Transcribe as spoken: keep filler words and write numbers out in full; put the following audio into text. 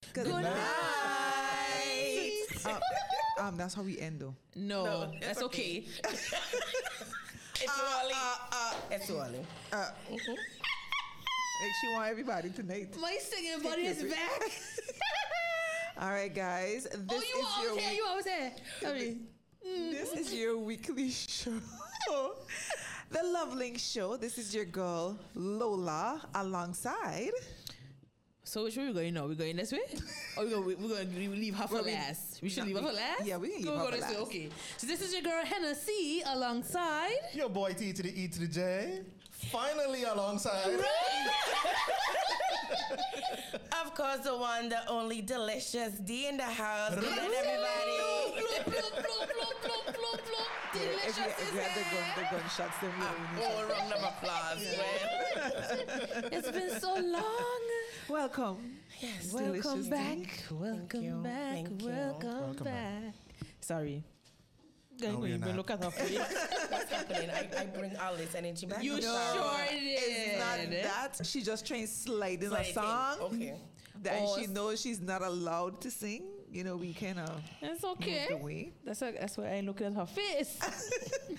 Good, Good night. night. Uh, um, that's how we end, though. No, No, it's that's okay. okay. It's too early. It's too early. Like she want everybody tonight. My singing buddy is back. All right, guys. This Oh, you is always your here. week- You always here. Tell me. This is your weekly show. The Love Link Show. This is your girl Lola alongside. So which way we going now? We going this way? Or we going we going to leave her for Well, we- last? We should no, leave her we- for last. yeah, we can leave Go- her go for this way. last. Okay. So this is your girl Hennessy alongside. Your boy T to the E to the J. Finally alongside. Of course, the one, the only delicious D in the house. Good night, everybody. Plop, plop, plop, plop, plop, plop, plop. If Delicious you, if is you had the, gun, the here. gunshots, then we would Oh, round of applause. Well, It's been so long. welcome. yes. Welcome Delicious back. you. Welcome back. Thank you. Welcome, Welcome back. Sorry. No, you we're even not. look at her face. What's happening? I, I bring all this energy back. You I'm sure sorry. did. It's not that. She just trying to slide in Slide a it in. song Okay. that Oh, she s- knows she's not allowed to sing. You know, we kind of It's moved okay. away. That's a, that's why I ain't looking at her face.